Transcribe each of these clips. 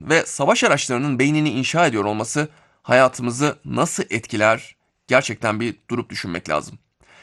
ve savaş araçlarının beynini inşa ediyor olması hayatımızı nasıl etkiler gerçekten bir durup düşünmek lazım.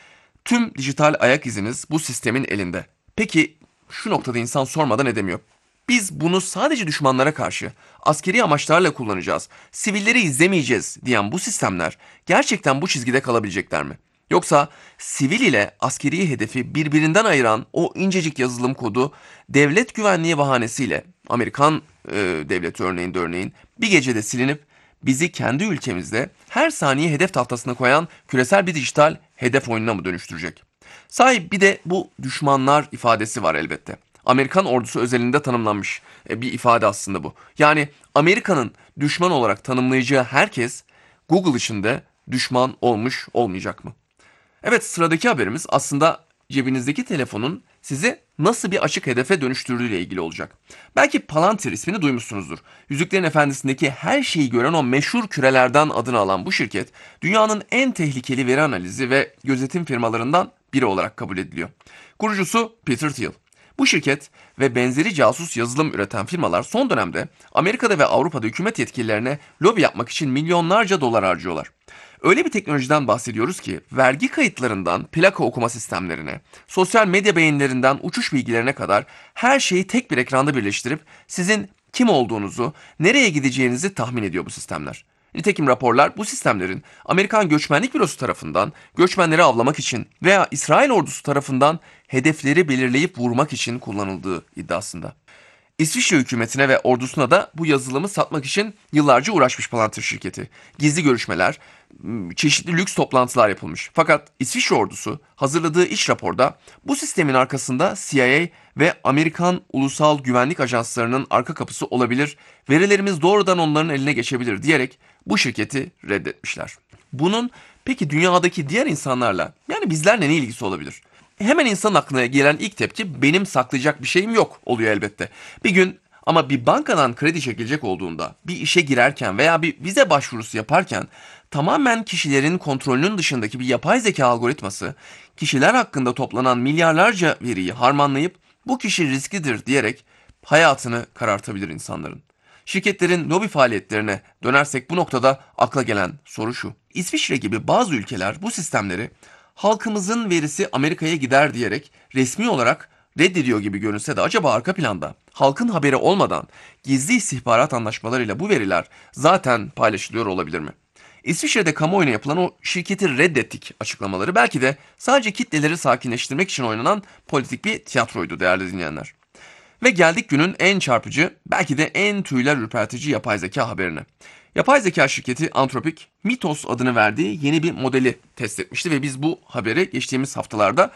Tüm dijital ayak iziniz bu sistemin elinde. Peki şu noktada insan sormadan edemiyor. Biz bunu sadece düşmanlara karşı askeri amaçlarla kullanacağız, sivilleri izlemeyeceğiz diyen bu sistemler gerçekten bu çizgide kalabilecekler mi? Yoksa sivil ile askeri hedefi birbirinden ayıran o incecik yazılım kodu devlet güvenliği bahanesiyle Amerikan devleti örneğin bir gecede silinip bizi kendi ülkemizde her saniye hedef tahtasına koyan küresel bir dijital hedef oyununa mı dönüştürecek? Sahi bir de bu düşmanlar ifadesi var elbette. Amerikan ordusu özelinde tanımlanmış bir ifade aslında bu. Yani Amerika'nın düşman olarak tanımlayacağı herkes Google içinde düşman olmuş olmayacak mı? Evet, sıradaki haberimiz aslında cebinizdeki telefonun sizi nasıl bir açık hedefe dönüştürdüğüyle ilgili olacak. Belki Palantir ismini duymuşsunuzdur. Yüzüklerin Efendisi'ndeki her şeyi gören o meşhur kürelerden adını alan bu şirket, dünyanın en tehlikeli veri analizi ve gözetim firmalarından biri olarak kabul ediliyor. Kurucusu Peter Thiel. Bu şirket ve benzeri casus yazılım üreten firmalar son dönemde Amerika'da ve Avrupa'da hükümet yetkililerine lobi yapmak için milyonlarca dolar harcıyorlar. Öyle bir teknolojiden bahsediyoruz ki vergi kayıtlarından plaka okuma sistemlerine, sosyal medya beğenilerinden uçuş bilgilerine kadar her şeyi tek bir ekranda birleştirip sizin kim olduğunuzu, nereye gideceğinizi tahmin ediyor bu sistemler. Nitekim raporlar bu sistemlerin Amerikan Göçmenlik Bürosu tarafından göçmenleri avlamak için veya İsrail ordusu tarafından hedefleri belirleyip vurmak için kullanıldığı iddiasında. İsviçre hükümetine ve ordusuna da bu yazılımı satmak için yıllarca uğraşmış Palantir şirketi. Gizli görüşmeler, çeşitli lüks toplantılar yapılmış. Fakat İsviçre ordusu hazırladığı iş raporda bu sistemin arkasında CIA ve Amerikan Ulusal Güvenlik Ajanslarının arka kapısı olabilir, verilerimiz doğrudan onların eline geçebilir diyerek bu şirketi reddetmişler. Bunun peki dünyadaki diğer insanlarla yani bizlerle ne ilgisi olabilir? Hemen insan aklına gelen ilk tepki benim saklayacak bir şeyim yok oluyor elbette. Bir gün ama bir bankadan kredi çekilecek olduğunda, bir işe girerken veya bir vize başvurusu yaparken tamamen kişilerin kontrolünün dışındaki bir yapay zeka algoritması kişiler hakkında toplanan milyarlarca veriyi harmanlayıp bu kişi risklidir diyerek hayatını karartabilir insanların. Şirketlerin lobi faaliyetlerine dönersek bu noktada akla gelen soru şu. İsviçre gibi bazı ülkeler bu sistemleri halkımızın verisi Amerika'ya gider diyerek resmi olarak reddediyor gibi görünse de acaba arka planda halkın haberi olmadan gizli istihbarat anlaşmalarıyla bu veriler zaten paylaşılıyor olabilir mi? İsviçre'de kamuoyuna yapılan o şirketi reddettik açıklamaları belki de sadece kitleleri sakinleştirmek için oynanan politik bir tiyatroydu değerli dinleyenler. Ve geldik günün en çarpıcı, belki de en tüyler ürpertici yapay zeka haberine. Yapay zeka şirketi Anthropic, Mythos adını verdiği yeni bir modeli test etmişti ve biz bu haberi geçtiğimiz haftalarda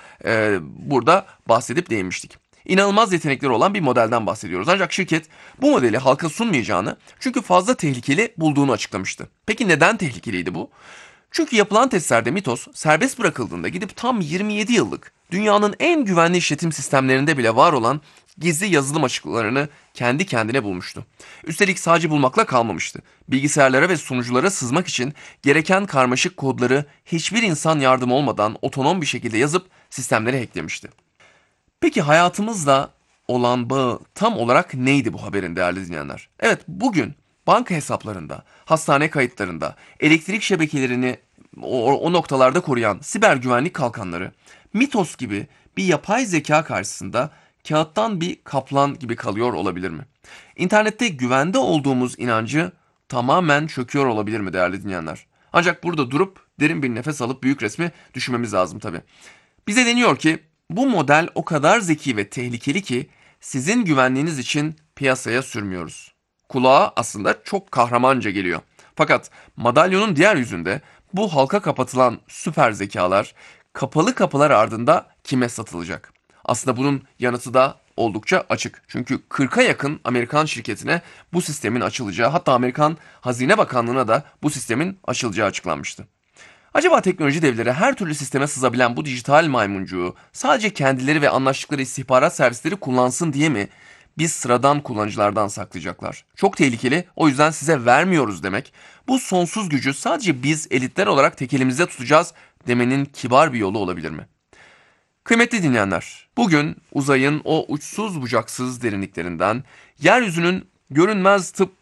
burada bahsedip değinmiştik. İnanılmaz yetenekleri olan bir modelden bahsediyoruz. Ancak şirket bu modeli halka sunmayacağını çünkü fazla tehlikeli bulduğunu açıklamıştı. Peki neden tehlikeliydi bu? Çünkü yapılan testlerde Mythos serbest bırakıldığında gidip tam 27 yıllık dünyanın en güvenli işletim sistemlerinde bile var olan gizli yazılım açıklarını kendi kendine bulmuştu. Üstelik sadece bulmakla kalmamıştı. Bilgisayarlara ve sunuculara sızmak için gereken karmaşık kodları hiçbir insan yardımı olmadan otonom bir şekilde yazıp sistemleri hacklemişti. Peki hayatımızla olan bağı tam olarak neydi bu haberin değerli dinleyenler? Evet, bugün banka hesaplarında, hastane kayıtlarında, elektrik şebekelerini o noktalarda koruyan siber güvenlik kalkanları Mitos gibi bir yapay zeka karşısında kağıttan bir kaplan gibi kalıyor olabilir mi? İnternette güvende olduğumuz inancı tamamen çöküyor olabilir mi değerli dinleyenler? Ancak burada durup derin bir nefes alıp büyük resmi düşünmemiz lazım tabii. Bize deniyor ki bu model o kadar zeki ve tehlikeli ki sizin güvenliğiniz için piyasaya sürmüyoruz. Kulağa aslında çok kahramanca geliyor. Fakat madalyonun diğer yüzünde bu halka kapatılan süper zekalar kapalı kapılar ardında kime satılacak? Aslında bunun yanıtı da oldukça açık. Çünkü 40'a yakın Amerikan şirketine bu sistemin açılacağı, hatta Amerikan Hazine Bakanlığı'na da bu sistemin açılacağı açıklanmıştı. Acaba teknoloji devleri her türlü sisteme sızabilen bu dijital maymuncuğu sadece kendileri ve anlaştıkları istihbarat servisleri kullansın diye mi biz sıradan kullanıcılardan saklayacaklar? Çok tehlikeli, o yüzden size vermiyoruz demek. Bu sonsuz gücü sadece biz elitler olarak tek elimizde tutacağız demenin kibar bir yolu olabilir mi? Kıymetli dinleyenler, bugün uzayın o uçsuz bucaksız derinliklerinden, yeryüzünün Görünmez tıp